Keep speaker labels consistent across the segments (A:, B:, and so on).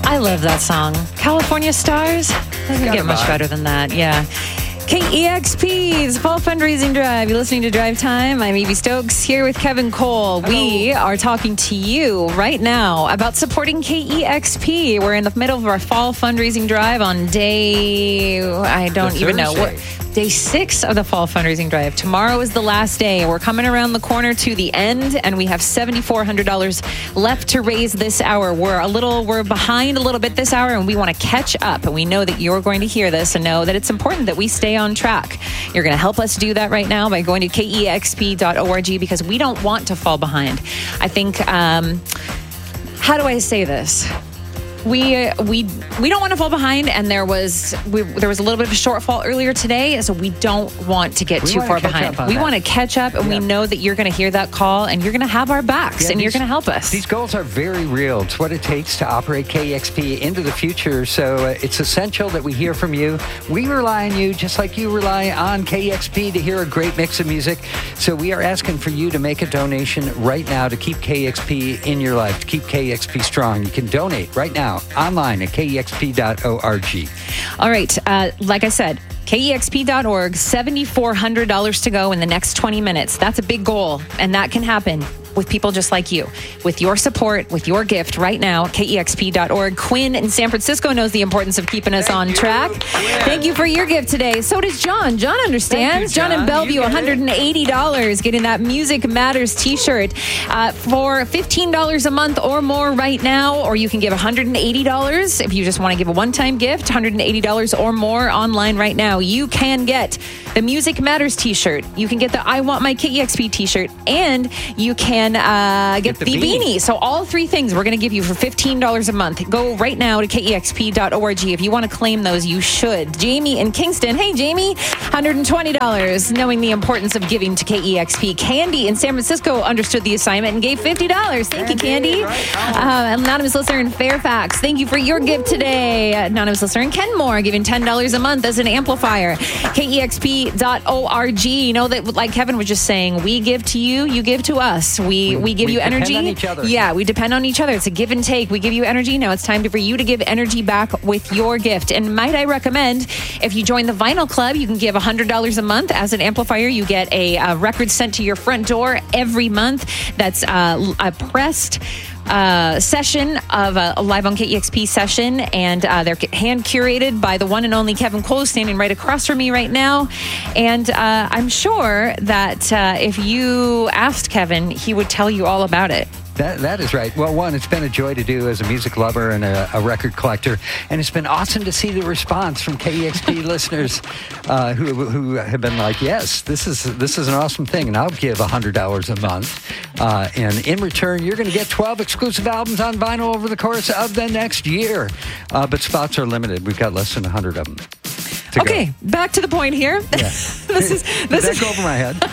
A: I love that song. California Stars? Doesn't get much better than that. Yeah. KEXP's Fall Fundraising Drive. You're listening to Drive Time. I'm Evie Stokes here with Kevin Cole.
B: Hello.
A: We are talking to you right now about supporting KEXP. We're in the middle of our Fall Fundraising Drive on day, I don't even know. Day 6 of the Fall Fundraising Drive. Tomorrow is the last day. We're coming around the corner to the end, and we have $7,400 left to raise this hour. We're behind a little bit this hour, and we want to catch up. And we know that you're going to hear this and know that it's important that we stay on track. You're going to help us do that right now by going to kexp.org because we don't want to fall behind. I think, how do I say this? We don't want to fall behind, and there was a little bit of a shortfall earlier today, so we don't want to get too far behind. We want to catch up, and we know that you're going to hear that call, and you're going to have our backs, and you're going to help us.
B: These goals are very real. It's what it takes to operate KEXP into the future, so it's essential that we hear from you. We rely on you, just like you rely on KEXP to hear a great mix of music, so we are asking for you to make a donation right now to keep KEXP in your life, to keep KEXP strong. You can donate right now online at kexp.org.
A: All right. Like I said, kexp.org, $7,400 to go in the next 20 minutes. That's a big goal, and that can happen with people just like you. With your support, with your gift right now, kexp.org. Quinn in San Francisco knows the importance of keeping us on track. Yeah. Thank you for your gift today. So does John. John understands. John in Bellevue, $180, getting that Music Matters t-shirt for $15 a month or more right now, or you can give $180 if you just want to give a one-time gift, $180 or more online right now. You can get the Music Matters t-shirt. You can get the I Want My KEXP t-shirt, and you can get the beanie. So all three things we're going to give you for $15 a month. Go right now to kexp.org. If you want to claim those, you should. Jamie in Kingston. Hey, Jamie, $120, knowing the importance of giving to KEXP. Candy in San Francisco understood the assignment and gave $50. Thank you, Candy. Anonymous listener in Fairfax. Thank you for your gift today. Anonymous listener in Kenmore giving $10 a month as an amplifier. KEXP.org. You know that, like Kevin was just saying, we give to you, you give to us. We give you energy.
B: On each other.
A: Yeah, we depend on each other. It's a give and take. We give you energy. Now it's time for you to give energy back with your gift. And might I recommend, if you join the Vinyl Club, you can give $100 a month as an amplifier. You get a record sent to your front door every month. That's a pressed session of a live on KEXP session, and they're hand curated by the one and only Kevin Cole, standing right across from me right now. And I'm sure that if you asked Kevin, he would tell you all about it.
B: That is right. Well, one, it's been a joy to do as a music lover and a record collector, and it's been awesome to see the response from KEXP listeners who have been like, yes, this is an awesome thing, and I'll give $100 a month. And in return, you're going to get 12 exclusive albums on vinyl over the course of the next year. But spots are limited. We've got less than 100 of them.
A: Okay, back to the point here.
B: Yeah.
A: This is
B: go over my head.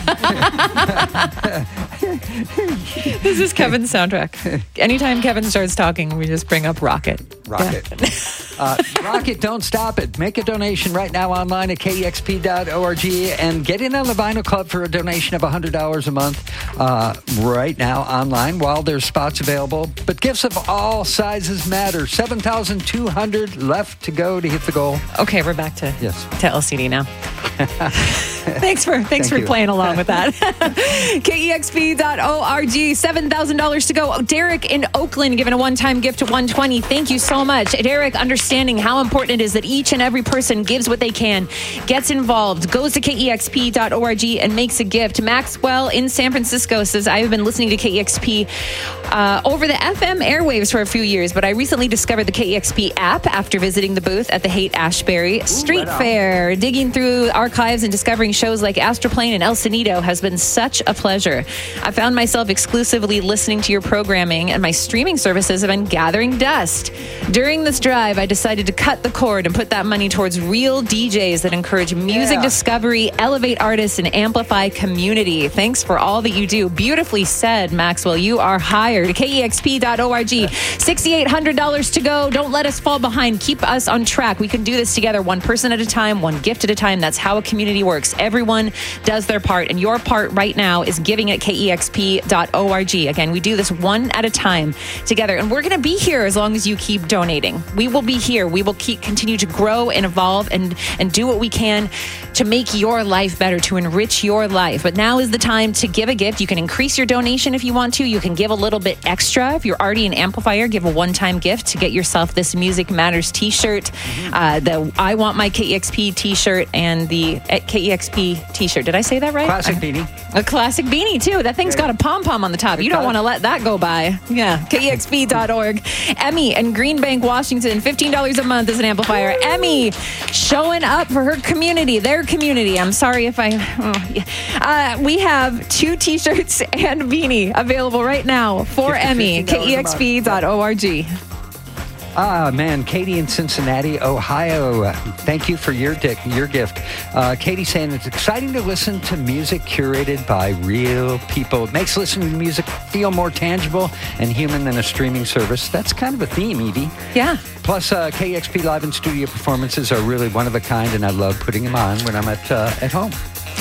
A: This is Kevin's soundtrack. Anytime Kevin starts talking, we just bring up Rocket.
B: Rocket. Yeah. Rocket, don't stop it. Make a donation right now online at kexp.org and get in on the Vinyl Club for a donation of $100 a month right now online while there's spots available. But gifts of all sizes matter. 7,200 left to go to hit the goal.
A: Okay, we're back to LCD now. Thanks for playing along with that. KEXP.org, $7,000 to go. Derek in Oakland giving a one-time gift to 120. Thank you so much. Derek, understanding how important it is that each and every person gives what they can, gets involved, goes to KEXP.org and makes a gift. Maxwell in San Francisco says, I've been listening to KEXP over the FM airwaves for a few years, but I recently discovered the KEXP app after visiting the booth at the Haight-Ashbury Street Fair. Digging through archives and discovering shows like Astroplane and El Sonido has been such a pleasure. I found myself exclusively listening to your programming, and my streaming services have been gathering dust. During this drive, I decided to cut the cord and put that money towards real DJs that encourage music discovery, elevate artists, and amplify community. Thanks for all that you do. Beautifully said, Maxwell. You are hired. KEXP.org. $6,800 to go. Don't let us fall behind. Keep us on track. We can do this together, one person at a time, one gift at a time. That's how a community works. Everyone does their part, and your part right now is giving at kexp.org. Again, we do this one at a time together, and we're going to be here as long as you keep donating. We will be here. We will continue to grow and evolve and do what we can to make your life better, to enrich your life. But now is the time to give a gift. You can increase your donation if you want to. You can give a little bit extra. If you're already an amplifier, give a one-time gift to get yourself this Music Matters t-shirt, the I Want My KEXP t-shirt, and the KEXP t-shirt. Did I say that right?
B: Classic beanie.
A: A classic beanie, too. That thing's got a pom-pom on the top. You don't want to let that go by. Yeah, KEXP.org. Emmy in Green Bank, Washington, $15 a month as an amplifier. Emmy showing up for her community, their community. I'm sorry if we have 2 t-shirts and a beanie available right now for Emmy. KEXP.org.
B: Man, Katie in Cincinnati, Ohio. Thank you for your gift. Katie saying it's exciting to listen to music curated by real people. It makes listening to music feel more tangible and human than a streaming service. That's kind of a theme, Evie.
A: Yeah.
B: Plus, KEXP live and studio performances are really one of a kind, and I love putting them on when I'm at home.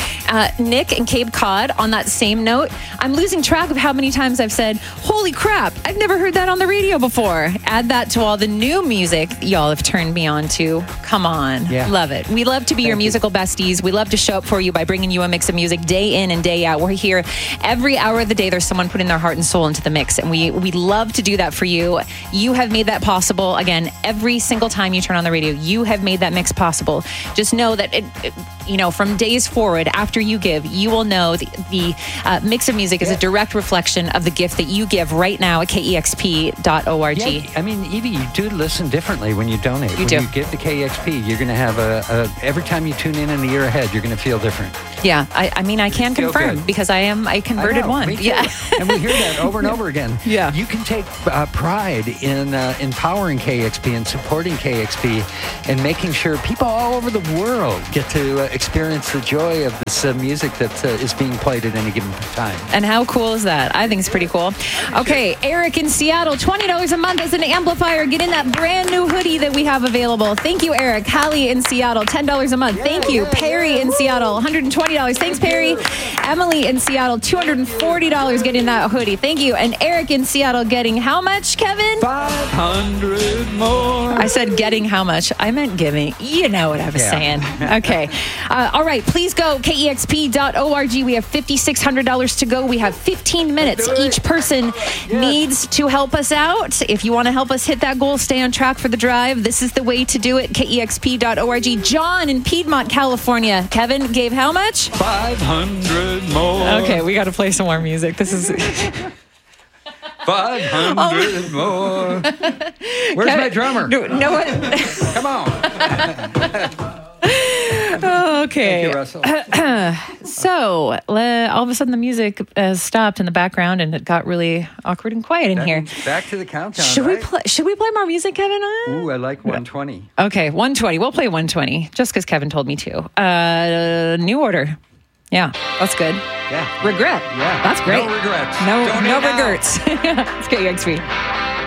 A: Nick and Cape Cod, on that same note, I'm losing track of how many times I've said, holy crap, I've never heard that on the radio before. Add that to all the new music y'all have turned me on to. Come on.
B: Yeah.
A: Love it. We love to be your musical besties. We love to show up for you by bringing you a mix of music day in and day out. We're here every hour of the day. There's someone putting their heart and soul into the mix, and we love to do that for you. You have made that possible. Again, every single time you turn on the radio, you have made that mix possible. Just know that, from days forward, after you give, you will know the mix of music is a direct reflection of the gift that you give right now at kexp.org.
B: Yeah, I mean, Evie, you do listen differently when you donate.
A: You do.
B: When you give to KEXP, you're going to have every time you tune in the year ahead, you're going to feel different.
A: Yeah, I can confirm
B: good.
A: because I converted one.
B: Me too.
A: Yeah.
B: And we hear that over and over again.
A: Yeah.
B: You can take pride in empowering KEXP and supporting KEXP and making sure people all over the world get to experience the joy of this music that is being played at any given time.
A: And how cool is that? I think it's pretty cool. Okay, Eric in Seattle, $20 a month as an amplifier. Get in that brand new hoodie that we have available. Thank you, Eric. Hallie in Seattle, $10 a month. Thank you. Perry in Seattle, $120. Thanks, Perry. Emily in Seattle, $240 getting that hoodie. Thank you. And Eric in Seattle getting how much, Kevin?
B: 500 more.
A: I said getting how much? I meant giving. You know what I was saying. Okay. All right. Please go kexp.org. We have $5,600 to go. We have 15 minutes. Each person needs to help us out. If you want to help us hit that goal, stay on track for the drive, this is the way to do it. kexp.org. John in Piedmont, California. Kevin gave how much?
B: 500 more.
A: Okay, we got to play some more music. This is
B: 500 more. Where's my drummer?
A: No one.
B: Come on.
A: Okay.
B: Thank you, Russell.
A: So all of a sudden the music stopped in the background and it got really awkward and quiet in here.
B: Back to the countdown.
A: Should we play more music, Kevin?
B: Ooh, I like 120.
A: Okay, 120. We'll play 120 just because Kevin told me to. New Order. Yeah, that's good.
B: Yeah.
A: Regret.
B: Yeah.
A: That's great.
B: No regrets.
A: No
B: Donate now.
A: regrets. Let's get KEXP.